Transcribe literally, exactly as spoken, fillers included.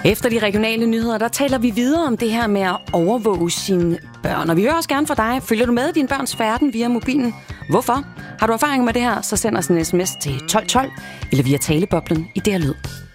Efter de regionale nyheder, der taler vi videre om det her med at overvåge sine børn. Og vi hører også gerne fra dig. Følger du med din børns færden via mobilen? Hvorfor? Har du erfaring med det her, så send os en sms til tolv tolv eller via taleboblen i D R Lyd.